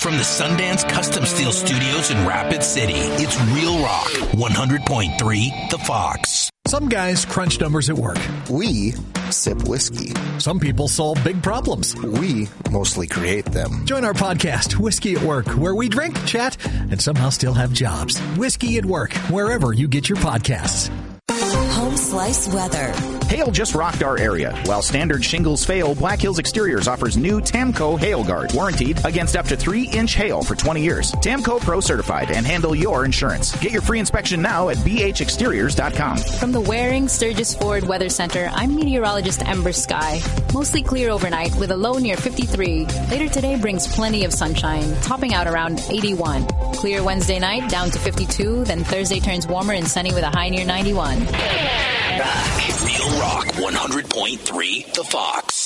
From the Sundance Custom Steel Studios in Rapid City, it's Real Rock 100.3 The Fox. Some guys crunch numbers at work. We sip whiskey. Some people solve big problems. We mostly create them. Join our podcast, Whiskey at Work, where we drink, chat, and somehow still have jobs. Whiskey at Work, wherever you get your podcasts. Home Slice weather. Hail just rocked our area. While standard shingles fail, Black Hills Exteriors offers new Tamco Hail Guard, warranted against up to 3-inch hail for 20 years. Tamco Pro certified and handle your insurance. Get your free inspection now at bhexteriors.com. From the Waring Sturgis Ford Weather Center, I'm meteorologist Ember Sky. Mostly clear overnight with a low near 53. Later today brings plenty of sunshine, topping out around 81. Clear Wednesday night down to 52, then Thursday turns warmer and sunny with a high near 91. Real Rock 100.3 The Fox.